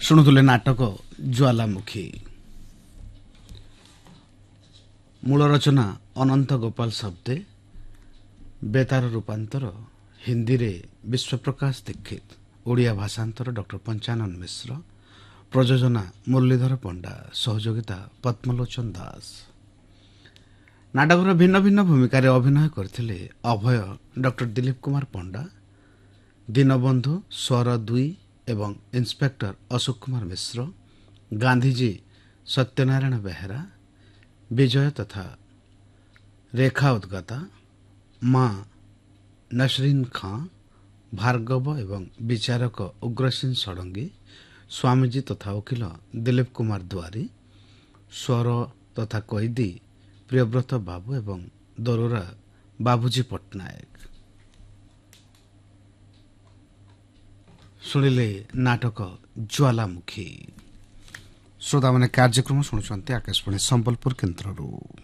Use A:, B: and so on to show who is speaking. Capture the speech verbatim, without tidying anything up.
A: ଶୁଣୁଥିଲେ ନାଟକ ଜ୍ୱାଲାମୁଖୀ। ମୂଳ ରଚନା ଅନନ୍ତ ଗୋପାଳ ଶବ୍ଦେ, ବେତାର ରୂପାନ୍ତର ହିନ୍ଦୀରେ ବିଶ୍ୱପ୍ରକାଶ ଦୀକ୍ଷିତ, ଓଡ଼ିଆ ଭାଷାନ୍ତର ଡକ୍ଟର ପଞ୍ଚାନନ ମିଶ୍ର, ପ୍ରଯୋଜନା ମୁରଲୀଧର ପଣ୍ଡା, ସହଯୋଗିତା ପଦ୍ମଲୋଚନ ଦାସ। ନାଟକର ଭିନ୍ନ ଭିନ୍ନ ଭୂମିକାରେ ଅଭିନୟ କରିଥିଲେ ଅଭୟ ଡକ୍ଟର ଦିଲ୍ଲୀପ କୁମାର ପଣ୍ଡା, ଦୀନବନ୍ଧୁ ସ୍ୱର ଦୁଇ ଏବଂ ଇନ୍ସପେକ୍ଟର ଅଶୋକ କୁମାର ମିଶ୍ର, ଗାନ୍ଧୀଜୀ ସତ୍ୟନାରାୟଣ ବେହେରା, ବିଜୟ ତଥା ରେଖା ଉଦ୍ଗତା, ମା ନସରିନ ଖାଁ, ଭାର୍ଗବ ଏବଂ ବିଚାରକ ଉଗ୍ରସେନ ଷଡ଼ଙ୍ଗୀ, ସ୍ୱାମୀଜୀ ତଥା ଓକିଲ ଦିଲ୍ଲୀପ କୁମାର ଦୁଆରୀ, ସ୍ୱର ତଥା କଏଦୀ ପ୍ରିୟବ୍ରତ ବାବୁ ଏବଂ ଦରୋରା ବାବୁଜୀ ପଟ୍ଟନାୟକ। ଶୁଣିଲେ ନାଟକ ଜ୍ୱାଲାମୁଖୀ। ଶ୍ରୋତାମାନେ କାର୍ଯ୍ୟକ୍ରମ ଶୁଣୁଛନ୍ତି ଆକାଶବାଣୀ ସମ୍ବଲପୁର କେନ୍ଦ୍ରରୁ।